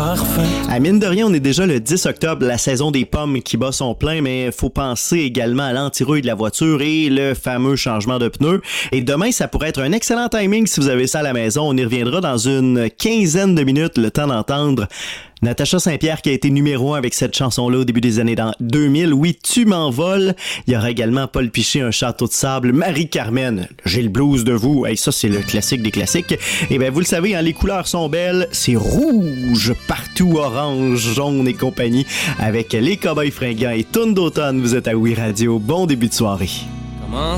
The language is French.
parfait. Mine de rien, on est déjà le 10 octobre, la saison des pommes qui bat son plein, mais faut penser également à l'anti-rouille de la voiture et le fameux changement de pneus. Et demain, ça pourrait être un excellent timing si vous avez ça à la maison. On y reviendra dans une quinzaine de minutes, le temps d'entendre Natacha Saint-Pierre qui a été numéro 1 avec cette chanson-là au début des années 2000. Oui, Tu m'envoles. Il y aura également Paul Piché, Un château de sable. Marie-Carmen, J'ai le blues de vous. Hey, ça, c'est le classique des classiques. Et bien, vous le savez, hein, les couleurs sont belles. C'est rouge partout, orange, jaune et compagnie. Avec les Cowboys fringants et Tourne d'automne, vous êtes à Oui Radio. Bon début de soirée. Comment